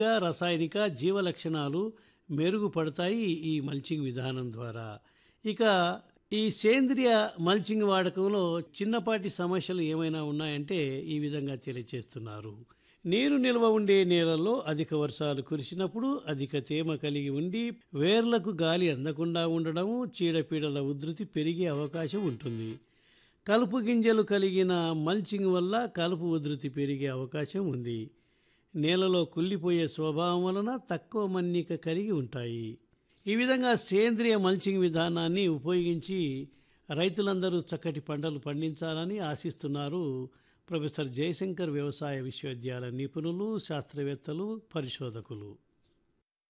రసాయనిక జీవ లక్షణాలు మెరుగుపడతాయి ఈ మల్చింగ్ విధానం ద్వారా. ఇక ఈ సేంద్రియ మల్చింగ్ వాడకంలో చిన్నపాటి సమస్యలు ఏమైనా ఉన్నాయంటే ఈ విధంగా తెలియచేస్తున్నారు. నీరు నిల్వ ఉండే నేలల్లో అధిక వర్షాలు కురిసినప్పుడు అధిక తేమ కలిగి ఉండి వేర్లకు గాలి అందకుండా ఉండడము, చీడపీడల ఉధృతి పెరిగే అవకాశం ఉంటుంది. కలుపు గింజలు కలిగిన మల్చింగ్ వల్ల కలుపు ఉధృతి పెరిగే అవకాశం ఉంది. నేలలో కుళ్ళిపోయే స్వభావం వలన తక్కువ మన్నిక కలిగి ఉంటాయి. ఈ విధంగా సేంద్రియ మల్చింగ్ విధానాన్ని ఉపయోగించి రైతులందరూ చక్కటి పంటలు పండించాలని ఆశిస్తున్నారు ప్రొఫెసర్ జయశంకర్ వ్యవసాయ విశ్వవిద్యాలయ నిపుణులు, శాస్త్రవేత్తలు, పరిశోధకులు.